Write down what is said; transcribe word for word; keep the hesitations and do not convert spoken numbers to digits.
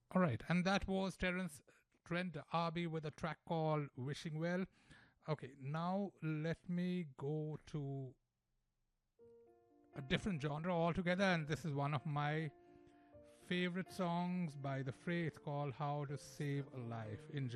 All right, and that was Terence Trent D'Arby with a track called Wishing Well. Okay, now let me go to a different genre altogether, and this is one of my favorite songs by The Fray. It's called How to Save a Life. Enjoy.